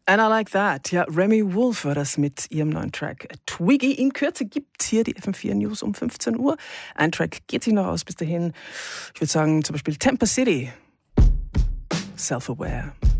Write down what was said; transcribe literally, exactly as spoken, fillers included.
And I Like That. Ja, Remy Wolf war das mit ihrem neuen Track Twiggy. In Kürze gibt's hier die F M vier News um fünfzehn Uhr. Ein Track geht sich noch aus bis dahin. Ich würde sagen, zum Beispiel Tampa City. Self-Aware.